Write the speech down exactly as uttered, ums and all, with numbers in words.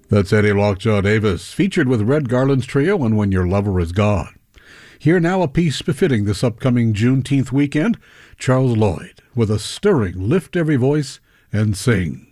That's Eddie Lockjaw Davis, featured with Red Garland's trio and When Your Lover Is Gone. Here now a piece befitting this upcoming Juneteenth weekend, Charles Lloyd, with a stirring Lift Every Voice and Sing.